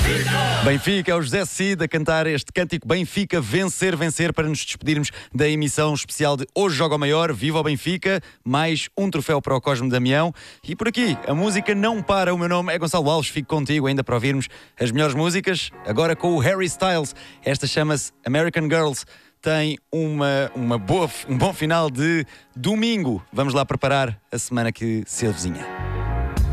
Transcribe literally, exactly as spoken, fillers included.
Benfica, é o José Cid a cantar este cântico Benfica, vencer, vencer, para nos despedirmos da emissão especial de Hoje Joga o Maior. Viva o Benfica, mais um troféu para o Cosme Damião. E por aqui, a música não para. O meu nome é Gonçalo Alves, fico contigo ainda para ouvirmos as melhores músicas, agora com o Harry Styles. Esta chama-se American Girls. Tem uma, uma boa, um bom final de domingo. Vamos lá preparar a semana que se avizinha.